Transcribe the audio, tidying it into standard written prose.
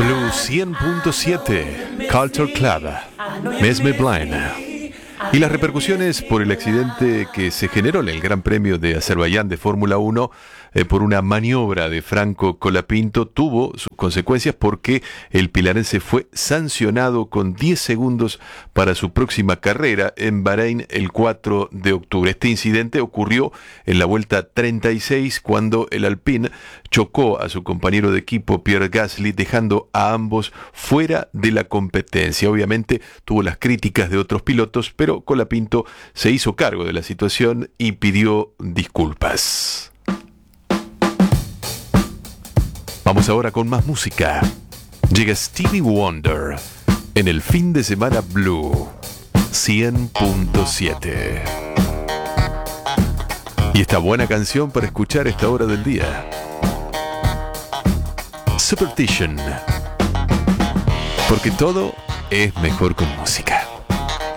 Blue 100.7, Culture Club, Mesme Blind. Y las repercusiones por el accidente que se generó en el Gran Premio de Azerbaiyán de Fórmula 1 por una maniobra de Franco Colapinto tuvo sus consecuencias porque el pilarense fue sancionado con 10 segundos para su próxima carrera en Bahrein el 4 de octubre. Este incidente ocurrió en la vuelta 36 cuando el Alpine chocó a su compañero de equipo Pierre Gasly, dejando a ambos fuera de la competencia. Obviamente tuvo las críticas de otros pilotos, pero Colapinto se hizo cargo de la situación y pidió disculpas. Vamos ahora con más música. Llega Stevie Wonder en el fin de semana Blue 100.7. Y esta buena canción para escuchar a esta hora del día. Superstition. Porque todo es mejor con música.